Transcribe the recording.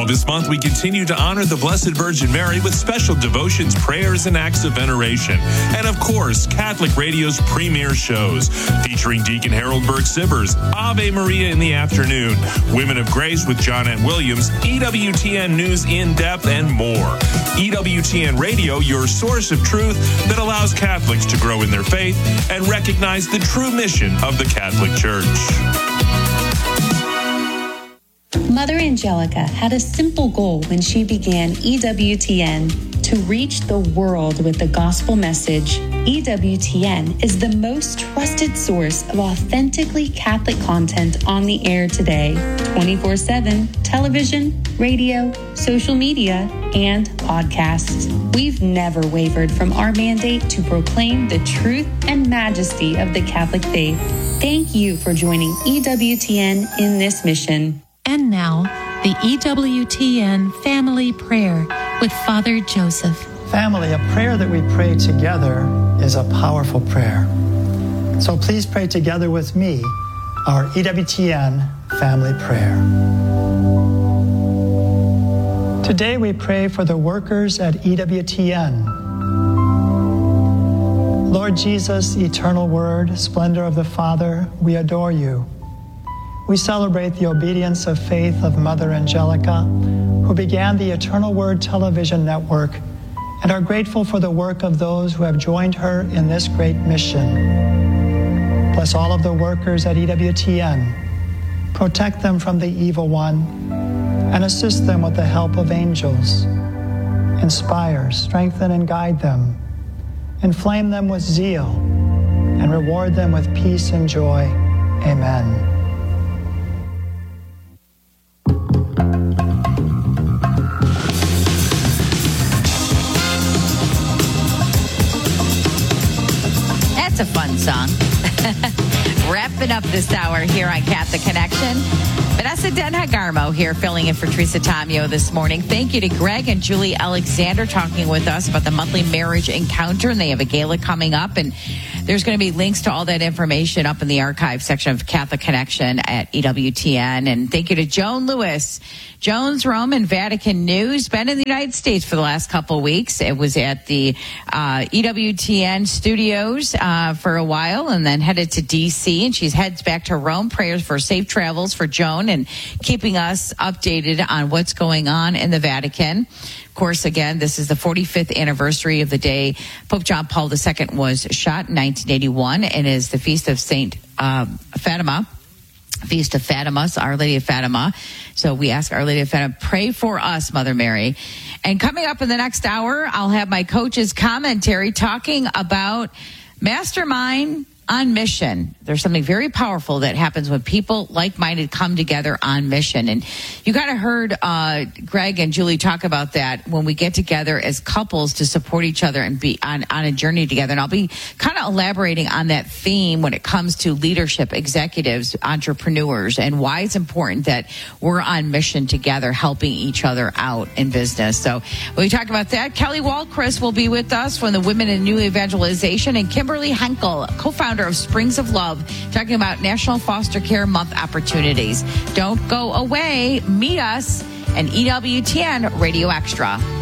This month, we continue to honor the Blessed Virgin Mary with special devotions, prayers, and acts of veneration. And of course, Catholic Radio's premier shows, featuring Deacon Harold Burke-Sivers, Ave Maria in the afternoon, Women of Grace with Johnnette Williams, EWTN News in Depth, and more. EWTN Radio, your source of truth that allows Catholics to grow in their faith and recognize the true mission of the Catholic Church. Mother Angelica had a simple goal when she began EWTN: to reach the world with the gospel message. EWTN is the most trusted source of authentically Catholic content on the air today, 24/7, television, radio, social media, and podcasts. We've never wavered from our mandate to proclaim the truth and majesty of the Catholic faith. Thank you for joining EWTN in this mission. And now, the EWTN Family Prayer with Father Joseph. Family, a prayer that we pray together is a powerful prayer. So please pray together with me our EWTN Family Prayer. Today we pray for the workers at EWTN. Lord Jesus, eternal Word, splendor of the Father, we adore you. We celebrate the obedience of faith of Mother Angelica, who began the Eternal Word television network, and are grateful for the work of those who have joined her in this great mission. Bless all of the workers at EWTN. Protect them from the evil one, and assist them with the help of angels. Inspire, strengthen, and guide them. Inflame them with zeal, and reward them with peace and joy. Amen. That's a fun song. Wrapping up this hour here on Catholic Connection. Vanessa Denha-Garmo here filling in for Teresa Tomeo this morning. Thank you to Greg and Julie Alexander talking with us about the monthly marriage encounter, and they have a gala coming up, and there's going to be links to all that information up in the archive section of Catholic Connection at EWTN. And thank you to Joan Lewis, Jones, Rome, and Vatican News. Been in the United States for the last couple of weeks. It was at the EWTN studios for a while, and then headed to D.C., and she heads back to Rome. Prayers for safe travels for Joan and keeping us updated on what's going on in the Vatican. Of course, again, this is the 45th anniversary of the day Pope John Paul II was shot in 1981, and is the feast of Saint Fatima. Feast of Fatima, Our Lady of Fatima. So we ask Our Lady of Fatima, pray for us, Mother Mary. And coming up in the next hour, I'll have my coach's commentary talking about Mastermind on Mission. There's something very powerful that happens when people like-minded come together on mission. And you kind of heard Greg and Julie talk about that when we get together as couples to support each other and be on a journey together. And I'll be kind of elaborating on that theme when it comes to leadership, executives, entrepreneurs, and why it's important that we're on mission together, helping each other out in business. So when we talk about that, Kelly Walchrist will be with us from the Women in New Evangelization, and Kimberly Henkel, co-founder of Springs of Love, talking about National Foster Care Month opportunities. Don't go away. Meet us and EWTN Radio Extra.